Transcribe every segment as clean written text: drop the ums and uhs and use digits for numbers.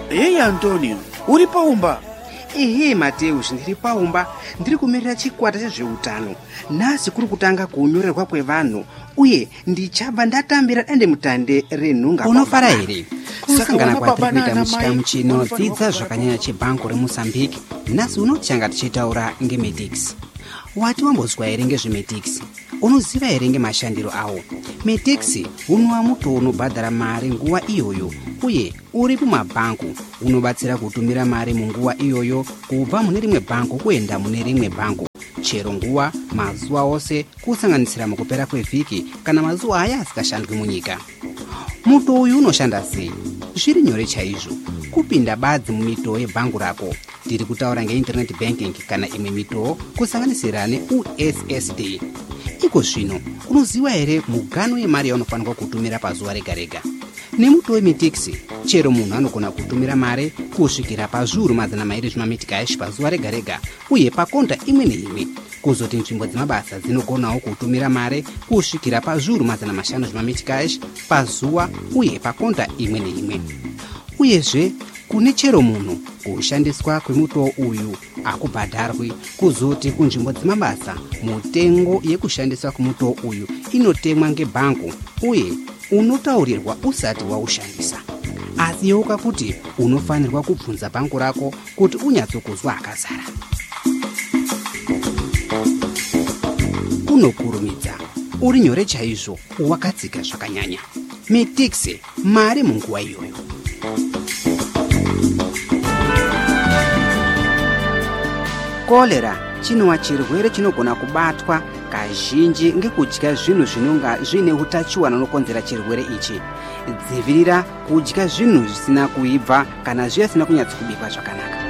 Hey Antonio, uri paumba? Ehe Mateus, ndiri paumba, ndiri kumirira chikwata chezveutano. Nhasi kuri kutanga kunyorerwa kwevanhu uye ndichabva ndatambira dande mutande renhunga. Unofara here kusangana kwatiri kuita muchikamu chino dzidza zvakanyanya chebhanku reMozambique. Nhasi unoti changa tichitaura ngeMedix. Wati wambozwa here ngezveMedix? Unoziva here ngemashandiro awo? Medix unova muto unobhadhara mari nguva iyoyo uye uri kumabhanku unobatsira kutumira mari munguva iyoyo kubva mune rimwe bhanku kuenda mune rimwe bhanku chero nguva mazuva ose kusanganisira mukupera kwevhiki kana mazuva aya asikashandwi munyika. Muto uyu unoshanda sei? Zviri nyore chaizvo kupinda badzi mumito yebhangu rako. Tiri kutaura ngeinternet banking kana imwe mito kusanganisira neUSSD. Iko zvino unoziva here mugano yemari yaunofanirwa kutumira pazuva rega rega? Nemuto weMedix chero munhu anogona kutumira mari kusvikira pazviuru mazana mairi zvimameticash pazuva rega rega uye pakonta imwe neimwe. Kuzoti nzvimbo dzemabasa dzinogonawo kutumira mari kusvikira pazviuru mazana mashanu zvimameticash pazuva uye pakonta imwe neimwe. Uyezve kune chero munhu kushandiswa kwemuto uyu akubhadharwi. Kuzoti kunzvimbo dzemabasa mutengo yekushandiswa kwemuto uyu inotemwa ngebhanku uye unotaurirwa usati waushandisa. Asi yeuka kuti unofanirwa kubvunza bhanku rako kuti unyatsokuzwa akazara. Unokurumidza, uri nyore chaizvo, wakadzika zvakanyanya. Medix, mari munguva iyoyo. Kolera chinova chirwere chinogona kubatwa kazhinji ngekudya zvinhu zvinonga zvine utachiwana unokonzera chirwere ichi. Dzivirira kudya zvinhu zvisina kuibva kana zvisina kunyatsokubikwa zvakanaka.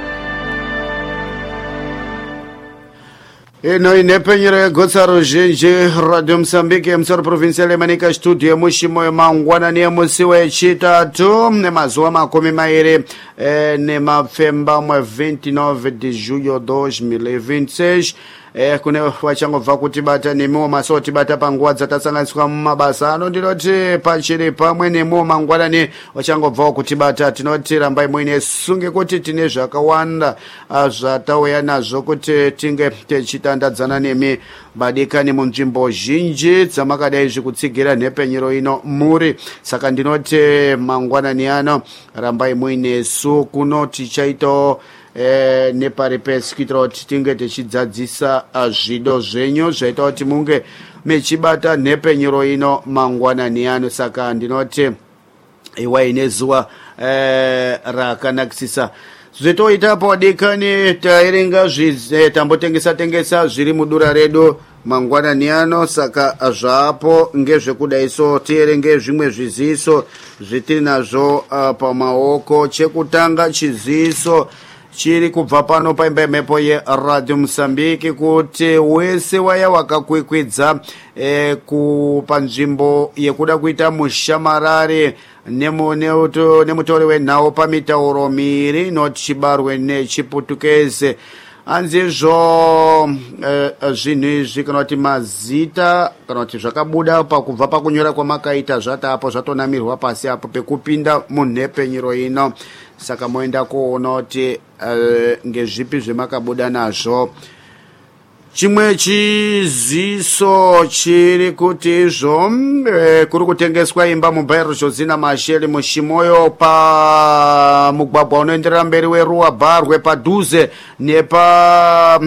Ino inepenyero yegotsa ruzhinji Radio Mozambique musoro provincial yemanika studio yemushimoyo mangwanani emusi wechitatu nemazuva makumi mairi nemapfemba mwe 29 de julho 2026. Kune wachangobva kutibata nemiwo maso tibata panguva dzatasanganiswa mumabasa ano ndinoti pachiri pamwe nemiwo mangwanani wachangobvawo kutibata tinoti rambai muine sunge kuti tine zvakawanda zvatauya nazvo kuti tinge techitandadzana nemi badikani munzvimbo zhinji dzamakadai zvikutsigira nhepenyero ino muri. Saka ndinoti mangwanani ano rambai muine su kuno tichaitawo nepari pesi kuitira kuti tinge tichidzadzisa zvido zvenyu zvaita kuti munge mechibata nhepenyero ino mangwanani ano. Saka ndinoti iwaine zuva rakanakisisa zvetoitapo adikani taerenga tambotengesa zviri mudura redu mangwanani ano. Saka zvapo ngezvekudaiso tierenge zvimwe zviziso zvitiri nazvo pamaoko. Chekutanga chiziso chiri kubva pano paimba mhepo yeRadio Mozambique kuti wese waya wakakwikwidza panzvimbo yekuda kuita mushamarare nemutori wenhau pamitauro miri inoti chibarwe nechiputukeze. Anzizvo zvinhu izvi kana kuti mazita kana kuti zvakabuda pakubva pakunyora kwamakaita zvatapo zvatonamirwa pasi apo pekupinda munhepenyero ino. Saka moenda kuona kuti ngezvipi zvemakabuda nazvo. Chimwe chiziso chiri kuti izvo kuri kutengeswa imba muBairo Josina Mashele mushimoyo pa mugwagwa unoenderera mberi weRua Barwe padhuze nepa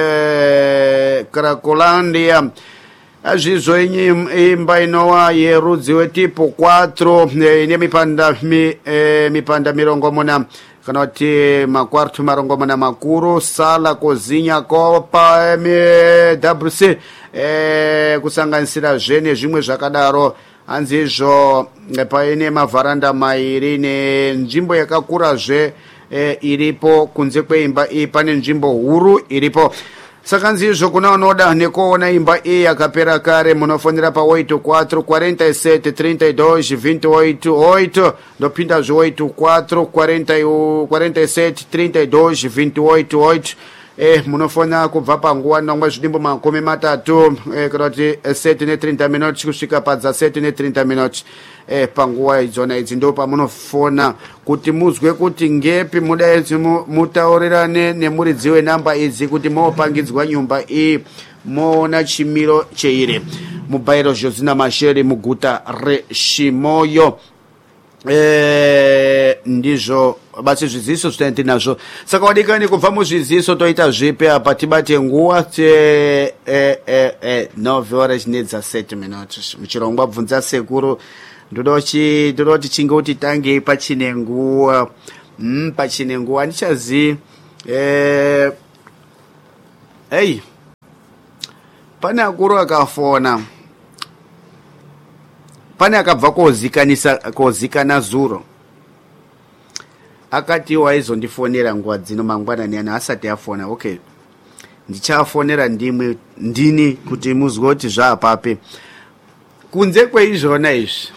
Cracolandia. Azvizvo imba inova yerudzi wetipo 4 ine mipanda mirongomuna kana kuti makwartu marongomuna makuru sala kozinya kopa WC kusanganisira zvene zvimwe zvakadaro. Anzizvo paine mavharanda mairi nenzvimbo yakakurazve iripo kunze kweimba iyi pane nzvimbo huru iripo. Saka nzizvo kuna unoda nekuona imba iyi yakapera kare munofonera pa 84 47 32 28 ndopinda zvo 84 47 32 28 munofona kubva panguva nomwe zvidimbo makumi matatu kana kuti 7 ne 30 minutes kusvika padza 7 ne 30 minutes. panguwa idzona idzi ndo pamunofona kuti muzwe kuti ngepi mudaedzi mutaurirane nemuridziwe namba idzi kuti mopangidzwa nyumba iyi moona chimiro cheire mubairo Josina Masheri muguta reShimoyo. Ndizvo basi zviziso zvitaenda nazvo saka wadikani kubva muzviziso toita zvipi apa tibate nguwa 9 horas nedza 7 minutes muchirongwa bvunza sekuru ndodoti chinge kuti tange pachine nguwa ndichazi pane akuru akafona pane akabva kozikana zuro akati waizondifonera nguva dzino mangwanani ana asati afona. Okay, ndichafonera ndini kuti muzwe kuti zvaapape kunze kweizvona izvi.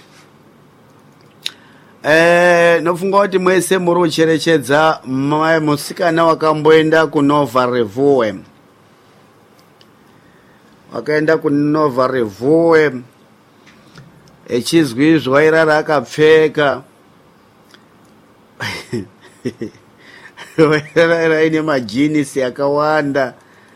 Nofunga kuti mwese muri kucherechedza musikana wakamboenda kuNova Revuwe, wakaenda kuNova Revuwe echizwi zvairara akapfeka wairara ine majinisi akawanda.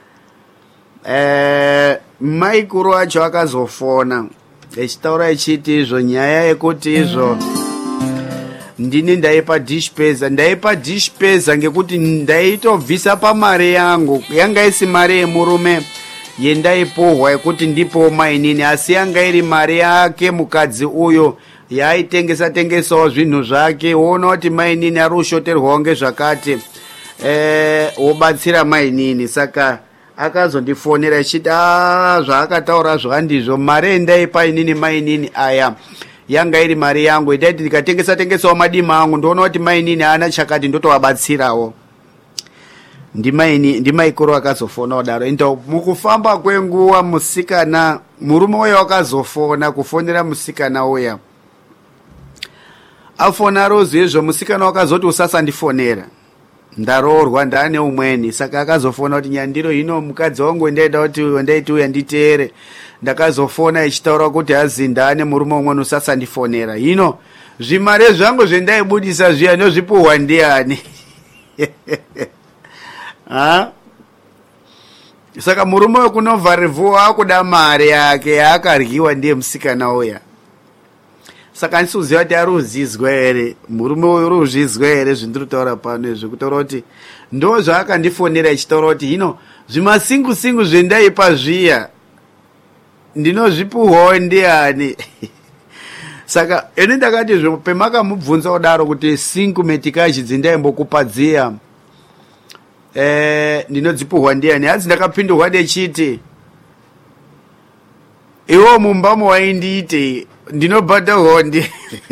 Maikuru acho akazofona echitaura echiti izvo nyaya yekuti izvo ndini ndaipa dishpeza ngekuti ndaitobvisa pamari yangu yanga isi mari yemurume yendaipohwa yekuti ndipo mainini, asi yanga iri mari yake mukadzi uyo yaitengesawo zvinhu zvake. Woona kuti mainini ari kushoterwawo ngezvakati wobatsira mainini, saka akazondifonera echiti zvaakataura zvandizvo, mari endaipa inini mainini aya yanga iri mari yangu, ndaiti ndikatengesawo madima angu ndoona kuti mainini ana chakati ndotowabatsirawo. Ndimaikuru akazofona kudaro. Ndo mukufamba kwenguwa musikana murume uya wakazofona kufonera musikana uya afona rozi izvo musikana wakazoti usasandifonera ndaroorwa ndane umweni, saka akazofona kuti nyandiro hino mukadzi wangu ndaida kuti ndaiti uya nditeere, ndakazofona echitaura kuti azindane murume umweni usasandifonera. Hino zvimare zvangu zvendaibudisa zviya nozvipuhwa ndiani? Saka murume wekuNova Revuwe akuda mari yake yaakaryiwa ndiye musikana uya. Saka ndisuziva kuti ari kuzizwa here murume uyu, uri kuzvizwa here zvindiri kutaura pano izvi, kutaura kuti ndo zvaakandifonera echitaura kuti hino zvimasingu zvendaipa zviya ndinozvipuhwawo ndiani? Saka ini ndakati pemakamubvunza kudaro kuti singu metikachi dzindaimbokupha dziya ndinodzipuhwa ndiani, hadzi ndakapindurwa ndechiti iwo mumbamo waindiite ndinobhadharwawo ndi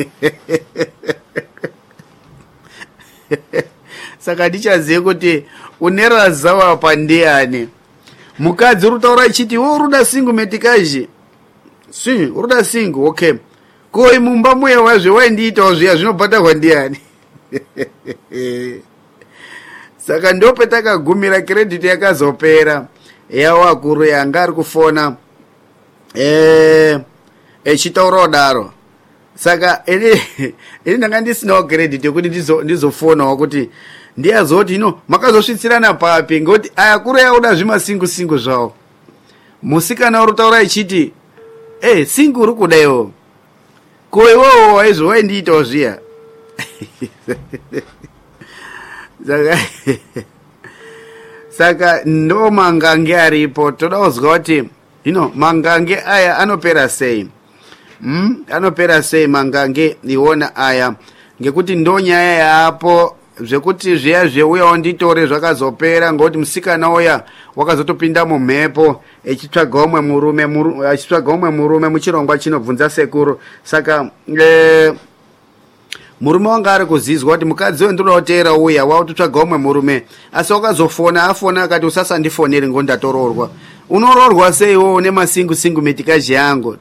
saka ndichazive kuti unerazawa pandiani. Mukadzi uri kutaura echiti iwo uruda singu metikachi uruda singu. Okay, koi mumba muya wazve waindiitawo zviya zvinobhadharwa ndiani? Saka ndo petakagumira credit yakazopera yawo akuru yanga ari kufona echitaura kudaro. Saka ini ndanga ndisinawo credit yekuti ndizofonawo kuti ndiyazoti hino makazosvitsirana papi, ngekuti aya akuru yauda zvimasingu zvawo. Musikana uri kutaura echiti singu uri kudaiwo, ko iwowo waizvo waindiitawo zviya saka ndo mangange aripo. Toda kuzwa kuti mangange aya anopera sei? Anopera sei mangange iwona aya? Ngekuti ndo nyaya yapo zvekuti zviya zveuyawo nditore zvakazopera, ngekuti musikana uya wakazotopinda mumhepo echitsvaga umwe murume muchirongwa chinobvunza sekuru. Saka murume wanga ari kuzizwa kuti mukadzi uyo ndinoteera uya wakutotsvaga umwe murume, asi wakazofona afona akati usasandifoneri ngo ndatoroorwa. Unoroorwa sei iwo une masingu metikachi yangu?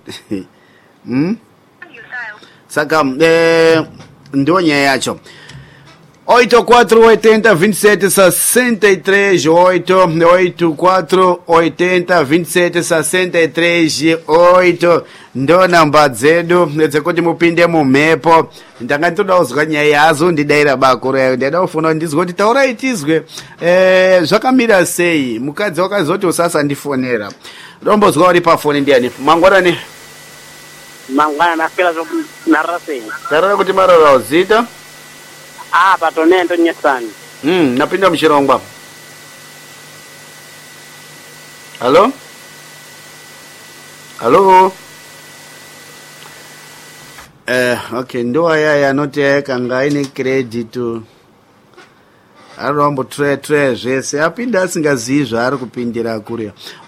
Saka ndo nyaya yacho. 8480 27 63 84 80 27 63 8 ndo namba dzedu dzekuti mupinde mumhepo. Ndanga ndoda kuzwa nyaya yazo ndidaira bako rayo ndada kufuna ndizwe kuti taurai tizwe zvakamira sei. Mukadzi wakazoti usasandifonera ndombozwa uri pafoni ndiani mangwanani nafika narasei tarara kuti marara uzita patonento nyesani napinda mchirongwa. Halo okay ndo aya anoti ayakanga aine credit arombo tre zvese apinda asingazivi zvaari kupindira kuriya.